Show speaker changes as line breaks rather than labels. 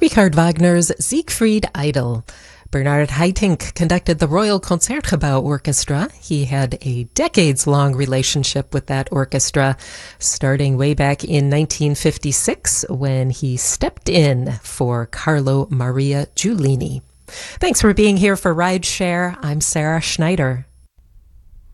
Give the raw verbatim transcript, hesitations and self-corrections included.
Richard Wagner's Siegfried Idle. Bernard Haitink conducted the Royal Concertgebouw Orchestra. He had a decades-long relationship with that orchestra, starting way back in nineteen fifty-six when he stepped in for Carlo Maria Giulini. Thanks for being here for Ride Share. I'm Sarah Schneider.